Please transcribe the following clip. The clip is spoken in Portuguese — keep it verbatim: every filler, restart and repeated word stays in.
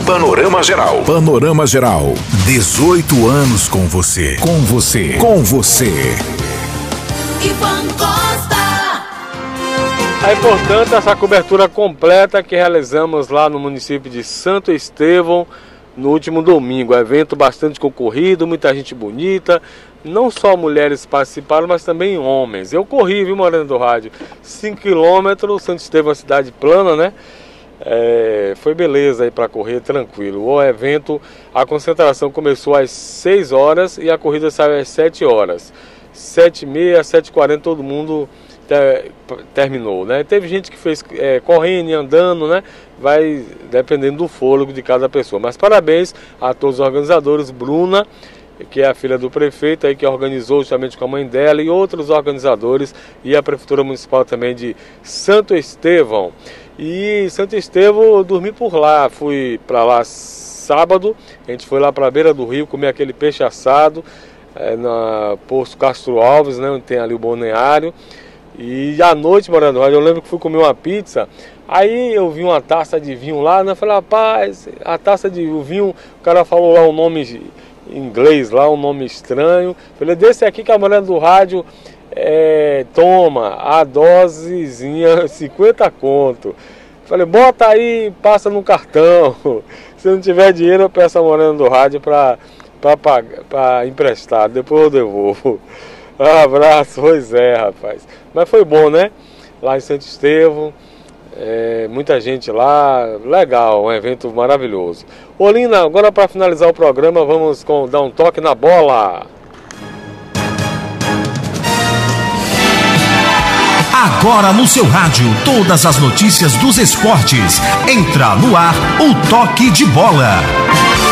Panorama Geral. Panorama Geral. dezoito anos com você. Com você. Com você. Ivan Costa. É importante essa cobertura completa que realizamos lá no município de Santo Estevão no último domingo. Evento bastante concorrido, muita gente bonita. Não só mulheres participaram, mas também homens. Eu corri, viu, Morena do Rádio? cinco quilômetros, Santo Estevão é uma cidade plana, né? É, foi beleza aí para correr, tranquilo. O evento, a concentração começou às seis horas e a corrida saiu às sete horas. sete e meia, sete e quarenta, todo mundo ter, terminou, né? Teve gente que fez é, correndo e andando, né? Vai dependendo do fôlego de cada pessoa. Mas parabéns a todos os organizadores, Bruna, que é a filha do prefeito, aí, que organizou justamente com a mãe dela, e outros organizadores, e a Prefeitura Municipal também de Santo Estevão. E Santo Estevão, eu dormi por lá, fui para lá sábado, a gente foi lá para a beira do rio comer aquele peixe assado, é, na Posto Castro Alves, né, onde tem ali o balneário. E à noite, morando, eu lembro que fui comer uma pizza, aí eu vi uma taça de vinho lá, né, eu falei, rapaz, a taça de vinho, o cara falou lá o nome em inglês, lá um nome estranho, falei, desse aqui que a Morena do Rádio é, toma, a dosezinha, cinquenta conto. Falei, bota aí, passa no cartão, se não tiver dinheiro eu peço a Morena do Rádio para para emprestar, depois eu devolvo. Um abraço, pois é, rapaz. Mas foi bom, né? Lá em Santo Estevão, é, muita gente lá, legal, um evento maravilhoso. Olina, agora para finalizar o programa, vamos com, dar um toque na bola. Agora no seu rádio, todas as notícias dos esportes. Entra no ar o Toque de Bola.